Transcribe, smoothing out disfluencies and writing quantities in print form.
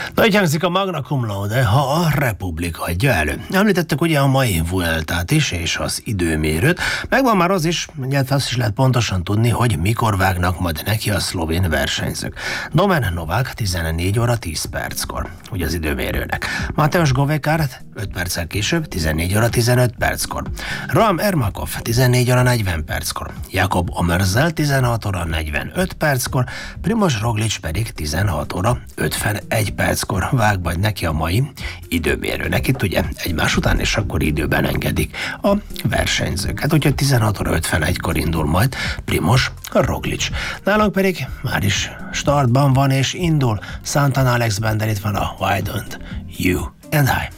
Na, így hangzik a Magna Cum Laude, ha a Republika adja elő. Említettük ugye a mai Vueltát is, és az időmérőt. Megvan már az is, mert azt is lehet pontosan tudni, hogy mikor vágnak majd neki a szlovén versenyzők. Domen Novák 14 óra 10 perckor, ugye az időmérőnek. Mateusz Govekar 5 perccel később, 14 óra 15 perckor. Ram Ermakov 14 óra 40 perckor. Jakob Omerzel 16 óra 45 perckor, Primož Roglič pedig 16 óra 51 perckor vág majd neki a mai időmérőnek. Itt ugye egymás után és akkor időben engedik a versenyzőket. Úgyhogy 16 óra 51-kor indul majd Primož Roglič. Nálunk pedig már is startban van és indul Santana Alex Bender, itt van a Why Don't You and I.